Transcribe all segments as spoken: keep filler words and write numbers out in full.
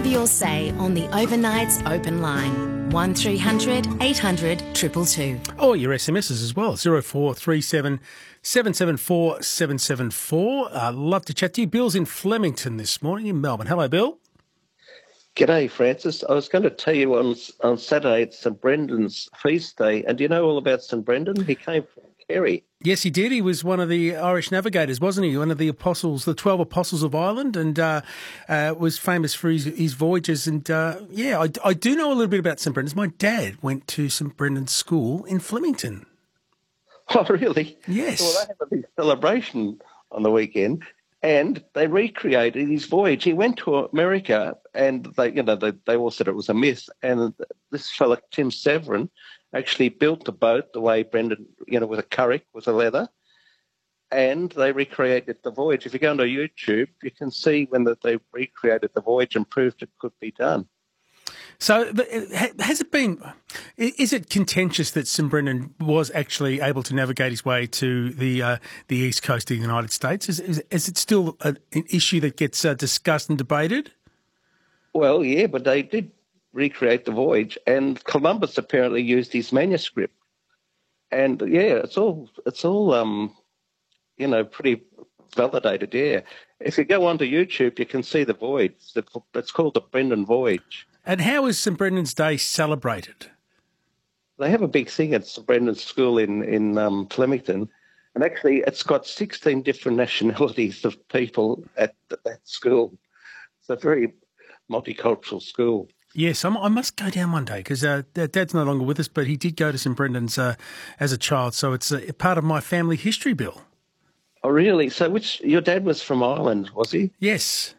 Have your say on the Overnights Open Line. one three hundred eight hundred two two two. Or your S M Ss as well, zero four three seven seven seven four seven seven four. Uh, love to chat to you. Bill's in Flemington this morning in Melbourne. Hello, Bill. G'day, Francis. I was going to tell you on on Saturday it's St Brendan's feast day, and do you know all about St Brendan? He came from Kerry. Yes, he did. He was one of the Irish navigators, wasn't he? One of the apostles, the twelve apostles of Ireland, and uh, uh, was famous for his, his voyages. And uh, yeah, I, I do know a little bit about St Brendan's. My dad went to St Brendan's School in Flemington. Oh, really? Yes. Well, they have a big celebration on the weekend, and they recreated his voyage. He went to America, and they, you know, they, they all said it was a myth. And this fella, Tim Severin, actually built the boat the way Brendan, you know, with a currick, with a leather, and they recreated the voyage. If you go onto YouTube, you can see when that they recreated the voyage and proved it could be done. So has it been, is it contentious that St Brendan was actually able to navigate his way to the uh, the east coast of the United States? Is, is, is it still a, an issue that gets uh, discussed and debated? Well, yeah, but they did recreate the voyage, and Columbus apparently used his manuscript. And yeah, it's all it's all um, you know, pretty validated. Yeah, if you go onto YouTube, you can see the voyage. It's called the Brendan Voyage. And how is St Brendan's Day celebrated? They have a big thing at St Brendan's School in in um, Flemington, and actually, it's got sixteen different nationalities of people at that school. It's a very multicultural school. Yes, I'm, I must go down one day because uh, Dad's no longer with us, but he did go to St Brendan's uh, as a child, so it's a part of my family history, Bill. Oh, really? So which your dad was from Ireland, was he? Yes.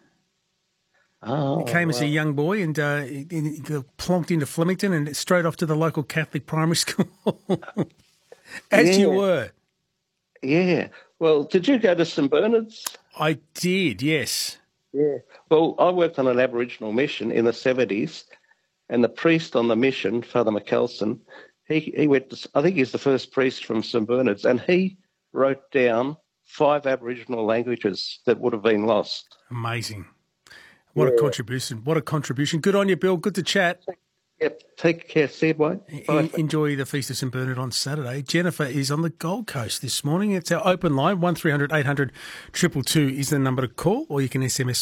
Oh, he came well. as a young boy and uh, he, he plonked into Flemington and straight off to the local Catholic primary school, as yeah. you were. Yeah. Well, did you go to St Bernard's? I did, yes. Yeah. Well, I worked on an Aboriginal mission in the seventies, and the priest on the mission, Father McKelson, he, he went to, I think he's the first priest from St Bernard's, and he wrote down five Aboriginal languages that would have been lost. Amazing. What yeah. a contribution. What a contribution. Good on you, Bill. Good to chat. Yep. Take care. See you, mate. Bye. Enjoy the Feast of St Bernard on Saturday. Jennifer is on the Gold Coast this morning. It's our open line. one three hundred eight hundred two two two is the number to call, or you can S M S